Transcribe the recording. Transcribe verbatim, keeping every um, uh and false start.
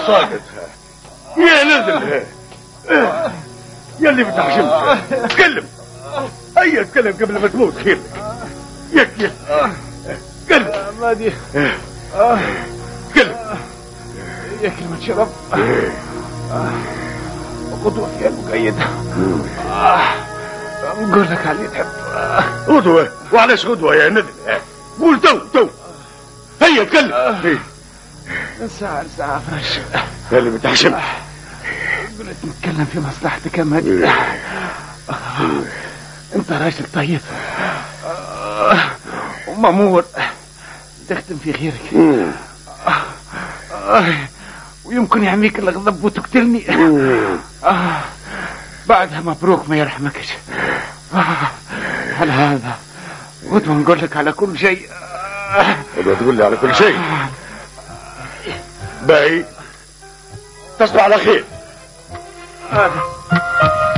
ساقط يا نزل يا اللي بتحشمك تكلم هيا تكلم قبل ما تموت خيرك يك يك تكلم مادي تكلم يا كلمة شرف غدوة فيها المقيد نقول لك على اللي تحب. غدوة وعلاش غدوة يا نذل؟ قول تو تو هيا تكلم. ساعة ساعة فرش يا اللي بتحشم قلت نتكلم في مصلحتك يا مادي. انت راجل طيب ومامور تخدم في غيرك ويمكن يعميك الغضب وتقتلني. بعدها مبروك ما يرحمكش. على هذا غدوة نقول لك على كل شيء. غدوة تقول لي على كل شيء. باي تصبح على خير. هذا